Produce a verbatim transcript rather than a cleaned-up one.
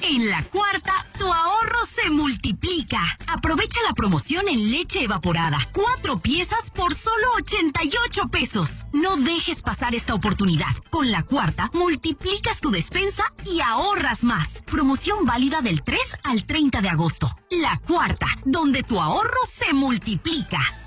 En La Cuarta, tu ahorro se multiplica. Aprovecha la promoción en leche evaporada. Cuatro piezas por solo ochenta y ocho pesos. No dejes pasar esta oportunidad. Con La Cuarta, multiplicas tu despensa y ahorras más. Promoción válida del tres al treinta de agosto. La Cuarta, donde tu ahorro se multiplica.